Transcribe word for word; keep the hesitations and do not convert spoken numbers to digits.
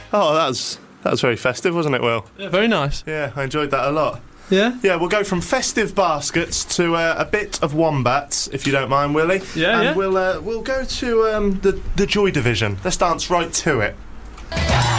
Oh, that was, that was very festive, wasn't it, Will? Yeah, very nice. Yeah, I enjoyed that a lot. Yeah? Yeah, we'll go from festive baskets to uh, a bit of wombats, if you don't mind, Willie. Yeah, and yeah. we'll uh, we'll go to um, the the Joy Division. Let's dance right to it.